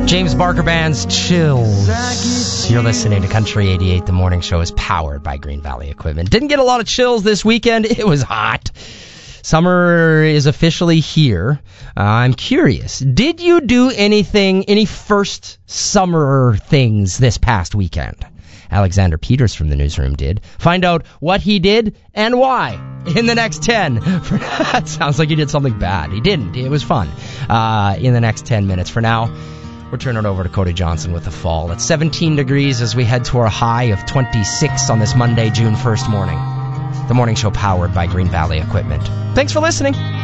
James Barker Band's Chills. You're listening to Country 88. The morning show is powered by Green Valley Equipment. Didn't get a lot of chills this weekend. It was hot. Summer is officially here. I'm curious, did you do any first summer things this past weekend? Alexander Peters from the newsroom did. Find out what he did and why in the next 10. That sounds like he did something bad. He didn't. It was fun. In the next 10 minutes. For now, we're turning it over to Cody Johnson with the fall. It's 17 degrees as we head to our high of 26 on this Monday, June 1st morning. The morning show powered by Green Valley Equipment. Thanks for listening.